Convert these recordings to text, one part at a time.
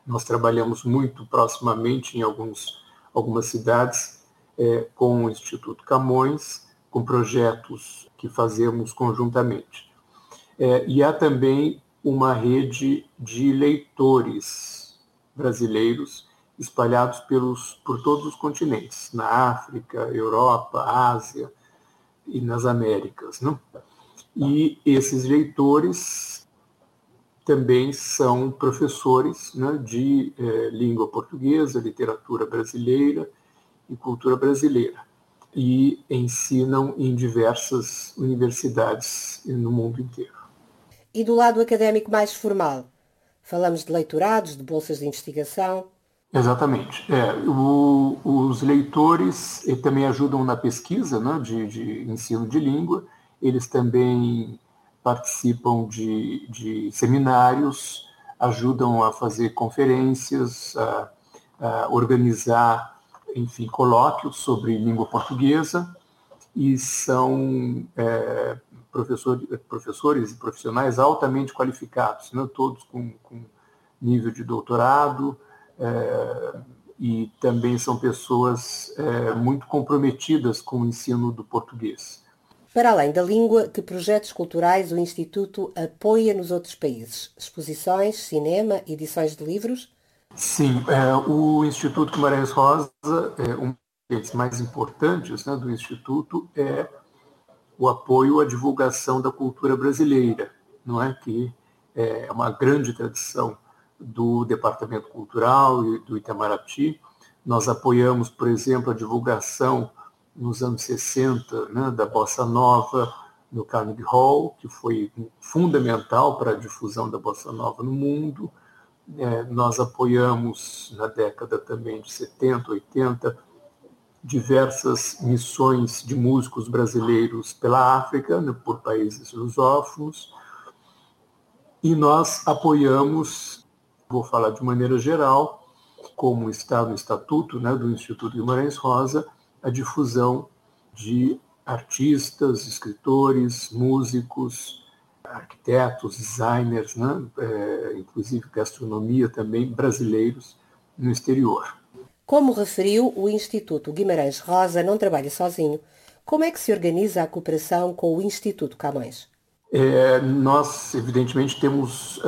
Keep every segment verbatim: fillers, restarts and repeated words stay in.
Nós trabalhamos muito proximamente em alguns, algumas cidades é, com o Instituto Camões, com projetos que fazemos conjuntamente. É, e há também uma rede de leitores brasileiros espalhados pelos, por todos os continentes, na África, Europa, Ásia e nas Américas, né? E esses leitores também são professores, né, de eh, língua portuguesa, literatura brasileira e cultura brasileira, e ensinam em diversas universidades no mundo inteiro. E do lado académico mais formal? Falamos de leitorados, de bolsas de investigação. Exatamente. É, o, os leitores também ajudam na pesquisa, né, de, de ensino de língua, eles também participam de, de seminários, ajudam a fazer conferências, a, a organizar, enfim, colóquios sobre língua portuguesa, e são é, professor, professores e profissionais altamente qualificados, né, todos com, com nível de doutorado, é, e também são pessoas é, muito comprometidas com o ensino do português. Para além da língua, que projetos culturais o Instituto apoia nos outros países? Exposições, cinema, edições de livros? Sim, é, o Instituto Guimarães Rosa, é, um dos mais importantes, né, do Instituto é o apoio à divulgação da cultura brasileira, não é? Que é uma grande tradição do Departamento Cultural e do Itamaraty. Nós apoiamos, por exemplo, a divulgação nos anos sessenta, né, da Bossa Nova no Carnegie Hall, que foi fundamental para a difusão da Bossa Nova no mundo. É, nós apoiamos, na década também de setenta, oitenta, diversas missões de músicos brasileiros pela África, né, por países lusófonos, e nós apoiamos, vou falar de maneira geral, como está no estatuto, né, do Instituto Guimarães Rosa, a difusão de artistas, escritores, músicos, arquitetos, designers, né, é, inclusive gastronomia também, brasileiros no exterior. Como referiu, o Instituto Guimarães Rosa não trabalha sozinho. Como é que se organiza a cooperação com o Instituto Camões? É, nós, evidentemente, temos,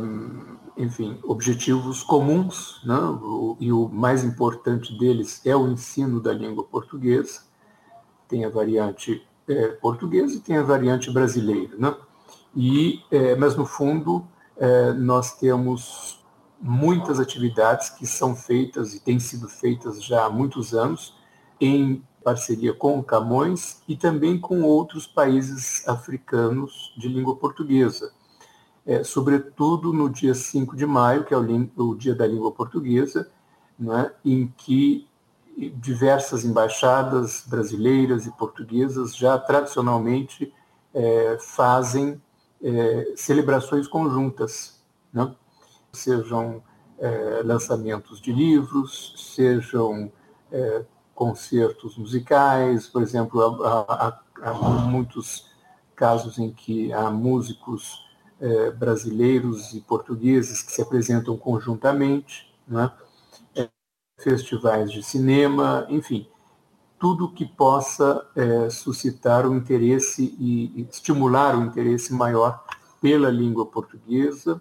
enfim, objetivos comuns, né? O, e o mais importante deles é o ensino da língua portuguesa. Tem a variante é, portuguesa e tem a variante brasileira, né? E, é, mas, no fundo, é, nós temos muitas atividades que são feitas e têm sido feitas já há muitos anos em parceria com o Camões e também com outros países africanos de língua portuguesa. É, sobretudo no dia cinco de maio, que é o, o Dia da Língua Portuguesa, né, em que diversas embaixadas brasileiras e portuguesas já tradicionalmente é, fazem é, celebrações conjuntas, né? Sejam é, lançamentos de livros, sejam é, concertos musicais, por exemplo, há, há, há muitos casos em que há músicos é, brasileiros e portugueses que se apresentam conjuntamente, né? É, festivais de cinema, enfim, tudo que possa é, suscitar o interesse e, e estimular o interesse maior pela língua portuguesa,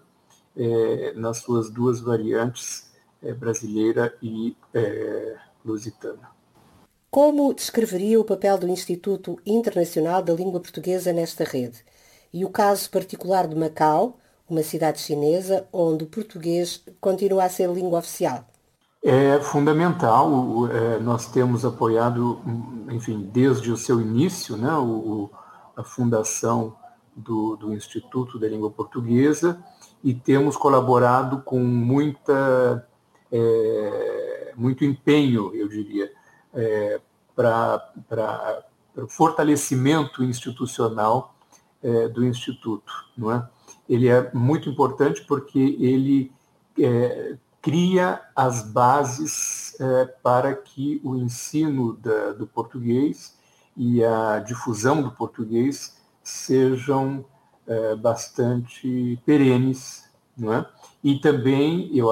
é, nas suas duas variantes, é, brasileira e é, lusitana. Como descreveria o papel do Instituto Internacional da Língua Portuguesa nesta rede? E o caso particular de Macau, uma cidade chinesa onde o português continua a ser língua oficial? É fundamental, é, nós temos apoiado, enfim, desde o seu início, né, o, a fundação do, do Instituto da Língua Portuguesa, e temos colaborado com muita, é, muito empenho, eu diria, é, para o fortalecimento institucional é, do Instituto, não é? Ele é muito importante porque ele é, cria as bases é, para que o ensino da, do português e a difusão do português sejam é, bastante perenes, não é? E também, eu